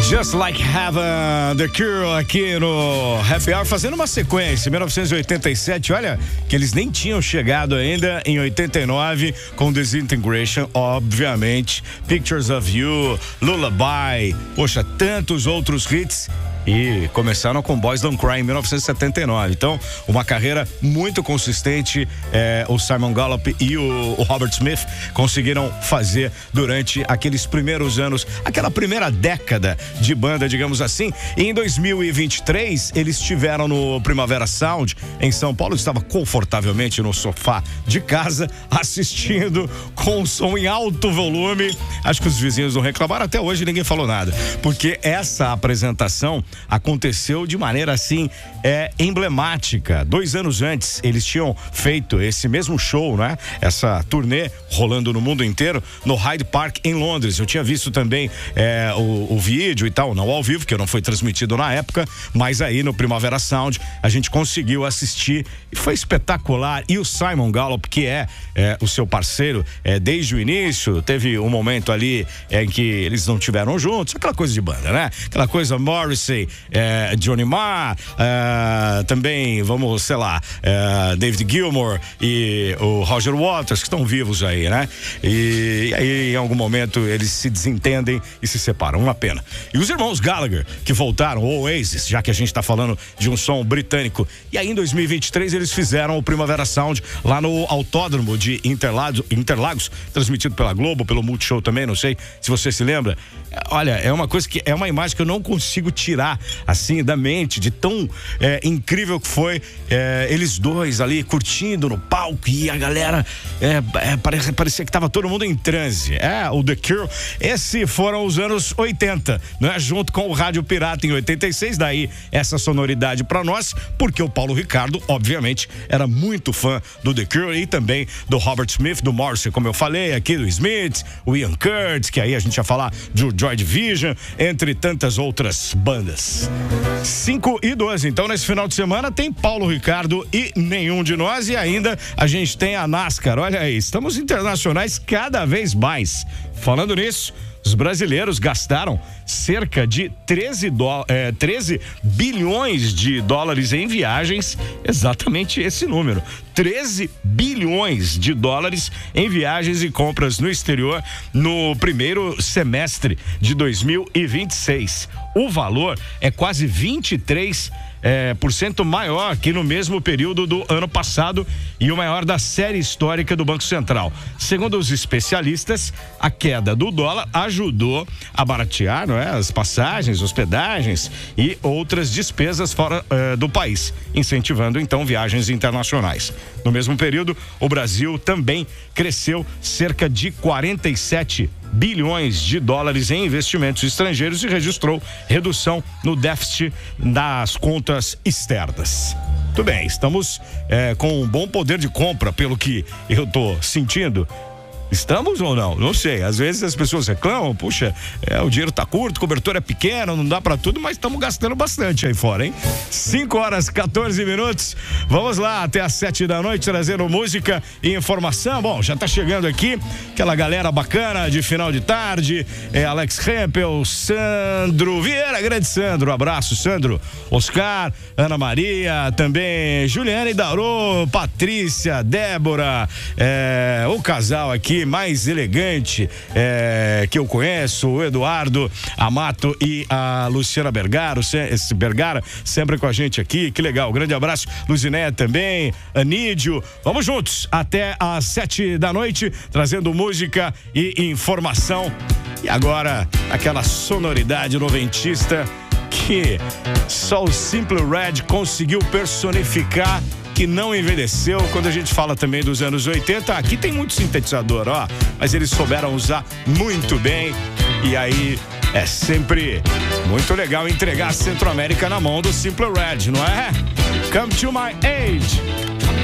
Just Like Heaven, The Cure aqui no Happy Hour, fazendo uma sequência. 1987, olha que eles nem tinham chegado ainda em 89 com Disintegration, obviamente, Pictures of You, Lullaby, poxa, tantos outros hits. E começaram com Boys Don't Cry em 1979. Então, uma carreira muito consistente. O Simon Gallup e o Robert Smith conseguiram fazer durante aqueles primeiros anos, aquela primeira década de banda, digamos assim. E em 2023, eles estiveram no Primavera Sound em São Paulo. Estava confortavelmente no sofá de casa, assistindo com o som em alto volume. Acho que os vizinhos não reclamaram. Até hoje ninguém falou nada, porque essa apresentação aconteceu de maneira assim emblemática. 2 anos antes eles tinham feito esse mesmo show, né? Essa turnê rolando no mundo inteiro no Hyde Park em Londres. Eu tinha visto também o vídeo e tal, não ao vivo, que não foi transmitido na época, mas aí no Primavera Sound a gente conseguiu assistir e foi espetacular. E o Simon Gallup, que é o seu parceiro desde o início, teve um momento ali em que eles não tiveram juntos, aquela coisa de banda, né? Aquela coisa Morrissey, Johnny Marr, também, vamos, sei lá, David Gilmour e o Roger Waters, que estão vivos aí, né? E aí, em algum momento, eles se desentendem e se separam, uma pena. E os irmãos Gallagher, que voltaram, o Oasis, já que a gente tá falando de um som britânico, e aí em 2023 eles fizeram o Primavera Sound lá no Autódromo de Interlagos, transmitido pela Globo, pelo Multishow também, não sei se você se lembra. Olha, é uma coisa que é uma imagem que eu não consigo tirar assim da mente, de tão incrível que foi eles dois ali curtindo no palco e a galera parecia que tava todo mundo em transe. O The Cure, esses foram os anos 80, né? Junto com o Rádio Pirata em 86, daí essa sonoridade pra nós, porque o Paulo Ricardo, obviamente, era muito fã do The Cure e também do Robert Smith, do Morrissey, como eu falei aqui, do Smith, o Ian Curtis, que aí a gente ia falar do Joy Division, entre tantas outras bandas. 5:12, então nesse final de semana tem Paulo Ricardo e Nenhum de Nós, e ainda a gente tem a NASCAR. Olha aí, estamos internacionais cada vez mais. Falando nisso, os brasileiros gastaram cerca de 13 bilhões de dólares em viagens, exatamente esse número, 13 bilhões de dólares em viagens e compras no exterior no primeiro semestre de 2026. O valor é quase 23% maior que no mesmo período do ano passado e o maior da série histórica do Banco Central. Segundo os especialistas, a queda do dólar ajudou a baratear, não é, as passagens, hospedagens e outras despesas fora do país, incentivando então viagens internacionais. No mesmo período, o Brasil também cresceu cerca de 47 bilhões de dólares em investimentos estrangeiros e registrou redução no déficit das contas externas. Muito bem, estamos com um bom poder de compra, pelo que eu tô sentindo. Estamos ou não? Não sei. Às vezes as pessoas reclamam, puxa, o dinheiro tá curto, o cobertor é pequeno, não dá pra tudo, mas estamos gastando bastante aí fora, hein? 5:14. Vamos lá até às 7 da noite, trazendo música e informação. Bom, já tá chegando aqui aquela galera bacana de final de tarde. Alex Hempel, Sandro Vieira, grande Sandro, abraço, Sandro. Oscar, Ana Maria, também Juliana e Dauro, Patrícia, Débora, o casal aqui mais elegante que eu conheço, o Eduardo Amato e a Luciana Bergara, sempre com a gente aqui, que legal, grande abraço, Luziné também, Anídio, vamos juntos até às 7 da noite, trazendo música e informação. E agora, aquela sonoridade noventista que só o Simple Red conseguiu personificar, que não envelheceu. Quando a gente fala também dos anos 80, aqui tem muito sintetizador, mas eles souberam usar muito bem, e aí é sempre muito legal entregar a Centro-América na mão do Simple Red, não é? Come to my age.